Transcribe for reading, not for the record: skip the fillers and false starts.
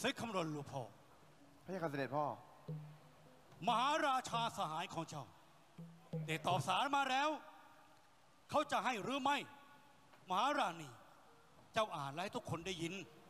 เสกคำรณหลวงพ่อพระยาค่ะเสด็จพ่อมหาราชาสหายของเจ้าได้ตอบสารมาแล้วเขาจะให้หรือไม่มหาราณีเจ้าอ่านให้ทุกคนได้ยิน